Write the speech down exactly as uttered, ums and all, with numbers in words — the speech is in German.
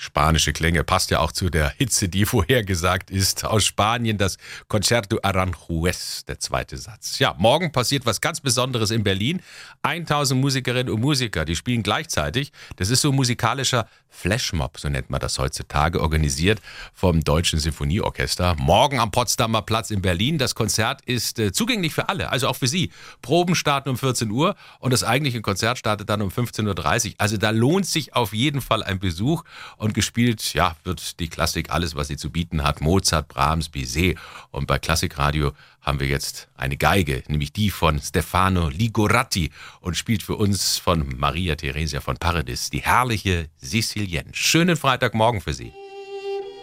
Spanische Klänge, passt ja auch zu der Hitze, die vorhergesagt ist. Aus Spanien das Concerto Aranjuez, der zweite Satz. Ja, morgen passiert was ganz Besonderes in Berlin. tausend Musikerinnen und Musiker, die spielen gleichzeitig. Das ist so ein musikalischer Flashmob, so nennt man das heutzutage, organisiert vom Deutschen Sinfonieorchester. Morgen am Potsdamer Platz in Berlin. Das Konzert ist äh, zugänglich für alle, also auch für Sie. Proben starten um vierzehn Uhr und das eigentliche Konzert startet dann um fünfzehn Uhr dreißig. Also da lohnt sich auf jeden Fall ein Besuch. Und gespielt, ja, wird die Klassik, alles, was sie zu bieten hat. Mozart, Brahms, Bizet. Und bei Klassikradio haben wir jetzt eine Geige, nämlich die von Stefano Ligoratti und spielt für uns von Maria Theresia von Paradis die herrliche Sicilienne. Schönen Freitagmorgen für Sie.